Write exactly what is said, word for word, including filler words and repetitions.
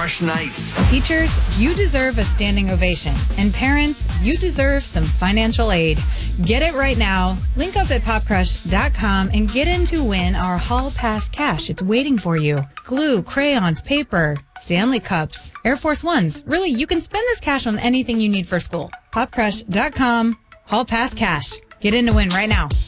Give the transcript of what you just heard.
Crush nights. Teachers, you deserve a standing ovation. And parents, you deserve some financial aid. Get it right now. Link up at pop crush dot com and get in to win our Hall Pass cash. It's waiting for you. Glue, crayons, paper, Stanley cups, Air Force Ones. Really, you can spend this cash on anything you need for school. pop crush dot com, Hall Pass cash. Get in to win right now.